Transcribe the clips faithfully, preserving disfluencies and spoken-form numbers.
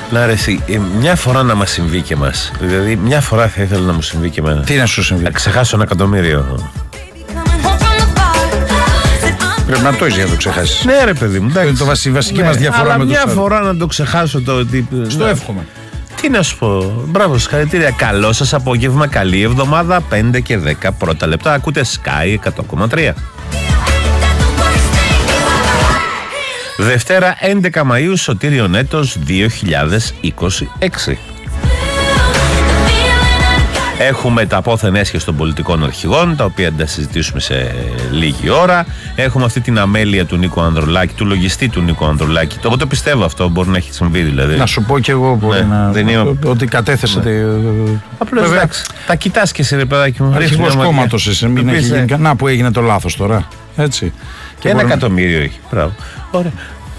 Να ρε εσύ, μια φορά να μας συμβεί και μας. Δηλαδή, μια φορά θα ήθελα να μου συμβεί και εμένα. Τι να σου συμβεί? Να ξεχάσω ένα εκατομμύριο. Πρέπει να το έχεις για να το ξεχάσεις. Ναι, ρε παιδί μου, είναι το βασι, βασική ναι, μας διαφορά αλλά με μια τους φορά να το ξεχάσω το ότι. Στο ναι. εύχομαι. Τι να σου πω, μπράβο, συγχαρητήρια. Καλό σας απόγευμα, καλή εβδομάδα. πέντε και δέκα πρώτα λεπτά. Ακούτε Sky εκατό κόμμα τρία. Δευτέρα έντεκα Μαΐου, Σωτήριον έτος δύο χιλιάδες είκοσι έξι. Έχουμε τα απόθεν έσχες των πολιτικών αρχηγών, τα οποία θα τα συζητήσουμε σε λίγη ώρα. Έχουμε αυτή την αμέλεια του Νίκου Ανδρουλάκη, του λογιστή του Νίκου Ανδρουλάκη. Εγώ το πιστεύω αυτό, μπορεί να έχει συμβεί δηλαδή. Να σου πω κι εγώ μπορεί ναι, να... δεν είμαι... ότι κατέθεσε. Ναι. Απλώς εντάξει. Τα κοιτάς και εσύ, ρε παιδάκι μου. Αρχηγός κόμματος εσύ. Μην έχει γίνει κανένα που έγινε το λάθος τώρα. Έτσι. Και ένα εκατομμύριο έχει. Μπράβο. Ωραία.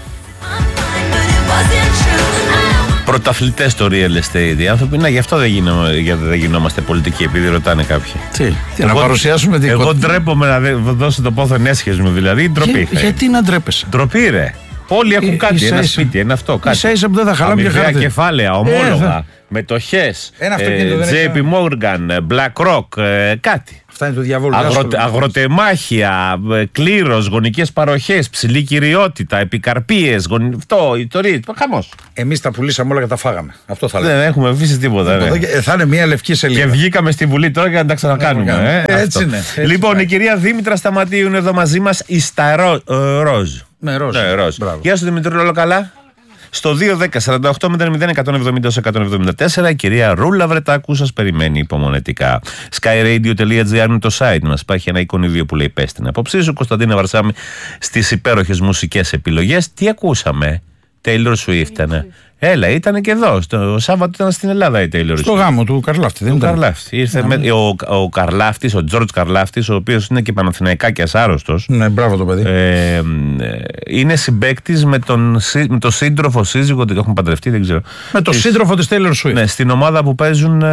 Πρωταθλητές στο real estate οι άνθρωποι. Να, γι' αυτό δεν, γίνω, γιατί δεν γινόμαστε πολιτικοί, επειδή ρωτάνε κάποιοι. Τι, τι εγώ, να παρουσιάσουμε την Εγώ ντρέπομαι να δώσω το πόθεν έσχες μου, δηλαδή ντροπή. Για, γιατί να ντρέπεσαι? Ντροπή, ρε. Όλοι έχουν κάτι, ίσα, ένα σπίτι, ένα αυτό. Κάτι. Ίσα ίσα που δεν θα χαλάμε για χάρτη. Κεφάλαια, ομόλογα, ε, μετοχές, ε, τζέι πι Morgan, BlackRock, ε, κάτι. Αυτά είναι του διαβόλου. Αγροτε, αγροτεμάχια, κλήρος, γονικές παροχές, ψηλή κυριότητα, επικαρπίες, γονι... αυτό, ιστορίες, χαμός. Εμείς τα πουλήσαμε όλα και τα φάγαμε. Αυτό θα λέμε. Δεν έχουμε αφήσει τίποτα. Ναι. Και, θα είναι μια λευκή σελίδα. Και βγήκαμε στη Βουλή τώρα για να τα ξανακάνουμε. Ε, έτσι είναι. Έτσι λοιπόν, πάει. Η κυρία Δήμητρα Σταματίου είναι εδώ μαζί μας, η στα ρο, ε, ροζ. Ναι, ροζ. Ναι, ροζ. Γεια σου Δημητρή, όλο καλά? Στο δύο δέκα σαράντα οκτώ μηδέν μηδέν εκατόν εβδομήντα εκατόν εβδομήντα τέσσερα η κυρία Ρούλα Βρετάκου σας περιμένει υπομονετικά. skyradio.gr είναι το site μας. Υπάρχει ένα εικονίδιο που λέει πες την απόψη σου. Κωνσταντίνα Βαρσάμι στις υπέροχες μουσικές επιλογές. Τι ακούσαμε? Taylor Swift ήταν. Έλα, ήταν και εδώ. Το Σάββατο ήταν στην Ελλάδα η Taylor Swift. Στο γάμο του Καρλάφτη, δεν του ήταν? Καρλάφτη. Ήρθε με, ο, ο Καρλάφτης, ο Τζορτζ Καρλάφτης, ο οποίος είναι και παναθηναϊκάκιας άρρωστος. Ναι, μπράβο το παιδί. Ε, είναι συμπαίκτης με τον, με τον σύντροφο σύζυγο, ότι έχουν παντρευτεί, δεν ξέρω. Με τον σύντροφο της Taylor Swift. Ναι, στην ομάδα που παίζουν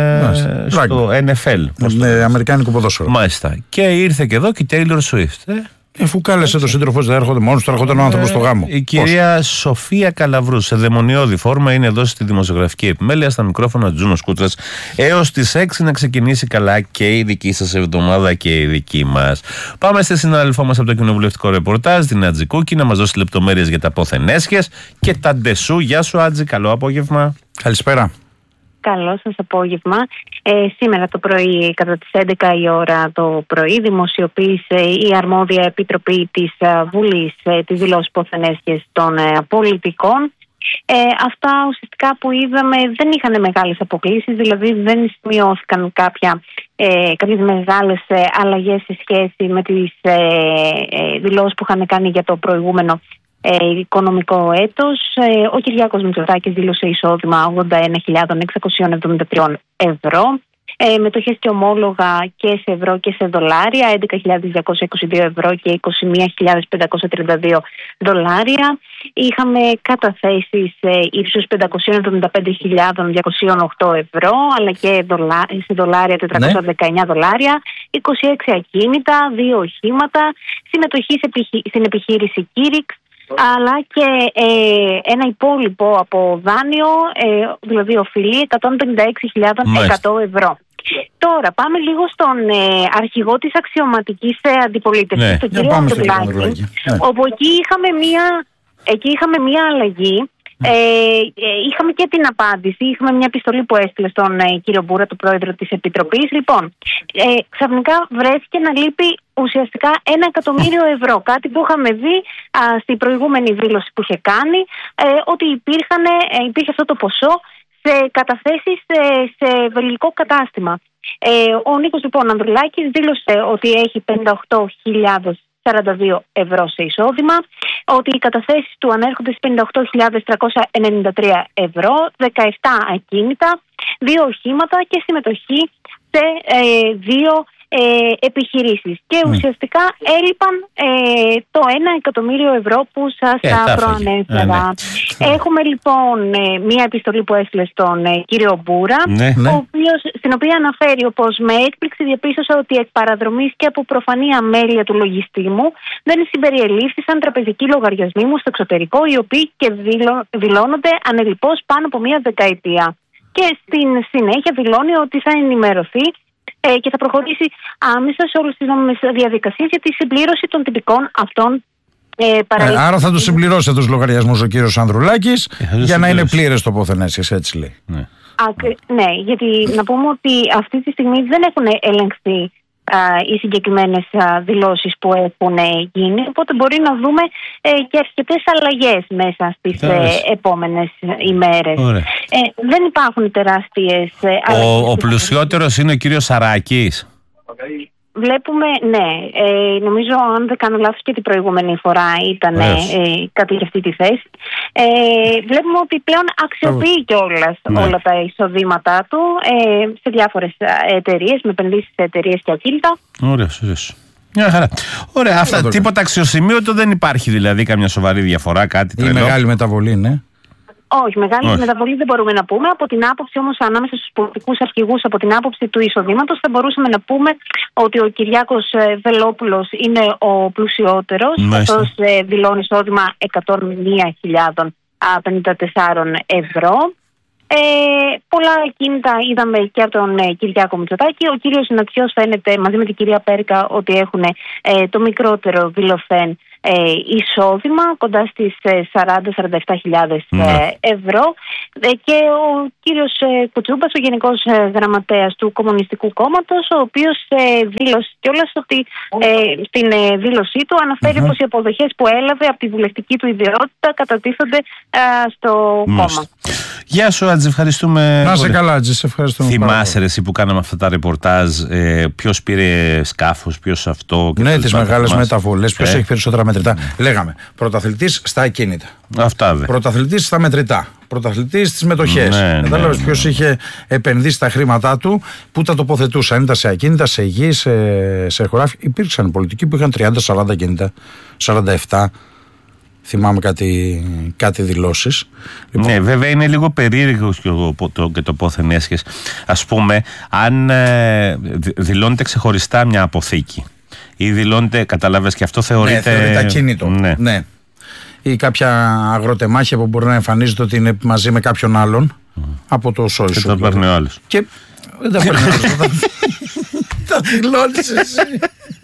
ε, στο εν εφ ελ. Ναι, αμερικάνικο ποδόσφαιρο. Μάλιστα. Και ήρθε και εδώ και η Taylor Swift. Ε. Εφού κάλεσε το σύντροφο, δεν έρχονται μόνος του, έρχονταν ο άνθρωπος στο γάμο. Η κυρία Πώς? Σοφία Καλαβρού, σε δαιμονιώδη φόρμα, είναι εδώ στη δημοσιογραφική επιμέλεια, στα μικρόφωνα Τζούνος Κούτρας, έως τις έξι να ξεκινήσει καλά και η δική σας εβδομάδα και η δική μας. Πάμε στη συνάδελφό μας από το κοινοβουλευτικό ρεπορτάζ, την Άτζη Κούκκι, να μας δώσει λεπτομέρειες για τα πόθεν έσχες και τα ντεσού. Γεια σου Άτζη, καλό απόγευμα. Καλησπέρα. Καλό σας απόγευμα. Ε, σήμερα το πρωί, κατά τις έντεκα η ώρα το πρωί, δημοσιοποίησε η αρμόδια επιτροπή της uh, Βουλής uh, τις δηλώσεις πόθεν έσχες των uh, πολιτικών. Ε, αυτά ουσιαστικά που είδαμε δεν είχαν μεγάλες αποκλίσεις, δηλαδή δεν σημειώθηκαν κάποια, ε, κάποιες μεγάλες ε, αλλαγές σε σχέση με τις ε, ε, δηλώσεις που είχαν κάνει για το προηγούμενο Ε, οικονομικό έτος. Ε, ο Κυριάκος Μητσοτάκης δήλωσε εισόδημα ογδόντα ένα χιλιάδες εξακόσια εβδομήντα τρία ευρώ. Ε, μετοχές και ομόλογα και σε ευρώ και σε δολάρια, έντεκα χιλιάδες διακόσια είκοσι δύο ευρώ και είκοσι μία χιλιάδες πεντακόσια τριάντα δύο δολάρια. Είχαμε καταθέσεις ε, ύψους πεντακόσια εβδομήντα πέντε χιλιάδες διακόσια οκτώ ευρώ, αλλά και δολά, σε δολάρια τετρακόσια δεκαεννιά ναι. δολάρια, είκοσι έξι ακίνητα, δύο οχήματα, συμμετοχή στην επιχείρηση Κίριξ, αλλά και ε, ένα υπόλοιπο από δάνειο, ε, δηλαδή οφειλή εκατόν πενήντα έξι χιλιάδες εκατό ευρώ. Τώρα πάμε λίγο στον ε, αρχηγό της αξιωματικής ε, αντιπολίτευσης, ναι. τον κύριο Ανδρουλάκη, ναι. όπου εκεί είχαμε μία, εκεί είχαμε μία αλλαγή. Ε, ε, είχαμε και την απάντηση, είχαμε μια επιστολή που έστειλε στον ε, κύριο Μπούρα, τον πρόεδρο της Επιτροπής. Λοιπόν, ε, ξαφνικά βρέθηκε να λείπει ουσιαστικά ένα εκατομμύριο ευρώ, κάτι που είχαμε δει α, στην προηγούμενη δήλωση που είχε κάνει, ε, ότι υπήρχαν, ε, υπήρχε αυτό το ποσό σε καταθέσεις σε, σε βελγικό κατάστημα. Ε, ο Νίκος λοιπόν Ανδρουλάκης δήλωσε ότι έχει πενήντα οκτώ χιλιάδες σαράντα δύο ευρώ σε εισόδημα, ότι οι καταθέσεις του ανέρχονται στις πενήντα οκτώ χιλιάδες τριακόσια ενενήντα τρία ευρώ, δεκαεπτά ακίνητα, δύο οχήματα και συμμετοχή σε ε, δύο ε, επιχειρήσεις. Και Mm. ουσιαστικά έλειπαν ε, το ένα εκατομμύριο ευρώ που σας ε, τα προανέφερα. Ε, ναι. Έχουμε λοιπόν ε, μία επιστολή που έστειλε στον ε, κύριο Μπούρα, Ναι. ο οποίος, στην οποία αναφέρει πως με έκπληξη διαπίστωσα ότι εκ παραδρομής και από προφανή αμέλεια του λογιστή μου δεν συμπεριελήφθησαν τραπεζικοί λογαριασμοί μου στο εξωτερικό, οι οποίοι και δηλω, δηλώνονται ανελιπώς πάνω από μία δεκαετία. Και στην συνέχεια δηλώνει ότι θα ενημερωθεί ε, και θα προχωρήσει άμεσα σε όλες τις νόμιμες διαδικασίες για τη συμπλήρωση των τυπικών αυτών ε, παραλήψεων. Ε, άρα θα του συμπληρώσει τους λογαριασμούς ο κύριος Ανδρουλάκης ε, για να είναι πλήρες το πόθεν έσχες, έτσι λέει. Ναι. Ακρι... Ναι, γιατί να πούμε ότι αυτή τη στιγμή δεν έχουν ελεγχθεί α, οι συγκεκριμένες α, δηλώσεις που έχουν γίνει, οπότε μπορεί να δούμε ε, και αρκετές αλλαγές μέσα στις ε, επόμενες ημέρες. Ε, δεν υπάρχουν τεράστιες ε, αλλαγές. Ο, ο πλουσιότερος είναι ο κύριος Σαράκης. Βλέπουμε, ναι, ε, νομίζω αν δεν κάνω λάθος και την προηγούμενη φορά ήταν ε, κάτι για αυτή τη θέση. Ε, βλέπουμε ότι πλέον αξιοποιεί κιόλας ναι. όλα τα εισοδήματά του ε, σε διάφορες εταιρείες, με επενδύσεις σε εταιρείες και ακίνητα. Ωραία, ωραίος. Μια χαρά. Ωραία, αυτά, το τίποτα αξιοσημείωτο δεν υπάρχει δηλαδή, καμιά σοβαρή διαφορά, κάτι τρελό. Η μεγάλη μεταβολή, ναι. Όχι, μεγάλη Όχι. μεταβολή δεν μπορούμε να πούμε. Από την άποψη όμως, ανάμεσα στους πολιτικούς αρχηγούς, από την άποψη του εισοδήματος, θα μπορούσαμε να πούμε ότι ο Κυριάκος Βελόπουλος είναι ο πλουσιότερος, καθώς δηλώνει εισόδημα εκατόν μία χιλιάδες πενήντα τέσσερα ευρώ. Ε, πολλά κίνητα είδαμε και από τον ε, Κυριάκο Μητσοτάκη. Ο κύριος Νατσιός φαίνεται μαζί με την κυρία Πέρικα ότι έχουν ε, το μικρότερο δηλωθέν ε, εισόδημα, κοντά στις ε, σαράντα με σαράντα επτά χιλιάδες ε, ευρώ. Ε, και ο κύριος ε, Κουτσούμπας, ο Γενικός ε, Γραμματέας του Κομμουνιστικού Κόμματος, ο οποίος ε, δήλωσε κιόλας ότι ε, στην ε, δήλωσή του αναφέρει mm-hmm. πως οι αποδοχές που έλαβε από τη βουλευτική του ιδιότητα κατατίθενται ε, στο mm-hmm. κόμμα. Γεια σου, Άτζη, ευχαριστούμε. Να είσαι καλά, Άτζη, σε ευχαριστούμε. Θυμάσαι εσύ που κάναμε αυτά τα ρεπορτάζ, ε, ποιος πήρε σκάφος, ποιος αυτό. Ναι, τις μεγάλες μεταβολές, ποιος ε. έχει περισσότερα μετρητά. Mm. Λέγαμε, πρωταθλητής στα ακίνητα. Αυτά δε. Πρωταθλητής στα μετρητά. Πρωταθλητής στις μετοχές. Ναι, Κατάλαβες ναι, ποιος ναι. είχε επενδύσει τα χρήματά του, πού τα τοποθετούσαν. Ήταν σε ακίνητα, σε γη, σε, σε χωράφια. Υπήρξαν πολιτικοί που είχαν τριάντα σαράντα ακίνητα, σαράντα επτά. Θυμάμαι κάτι, κάτι δηλώσεις. Λοιπόν. Ναι, βέβαια είναι λίγο περίεργο και το, και το πόθεν έσχες. Ας πούμε, αν ε, δηλώνεται ξεχωριστά μια αποθήκη ή δηλώνεται, καταλάβες, και αυτό θεωρείται. Ναι, θεωρείται ακίνητο. Ναι. ναι. Ή κάποια αγροτεμάχια που μπορεί να εμφανίζεται ότι είναι μαζί με κάποιον άλλον mm. από το σόι σου. Και τα παίρνει ο άλλος. Και δεν τα παίρνει ο άλλος. Τα δηλώνεις εσύ.